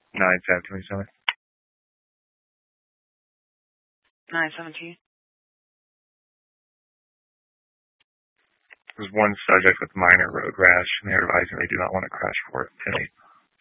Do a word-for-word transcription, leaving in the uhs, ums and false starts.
nine seven twenty-seven. nine seventeen. There's one subject with minor road rash, and they're advising they do not want to crash for it. ten eight.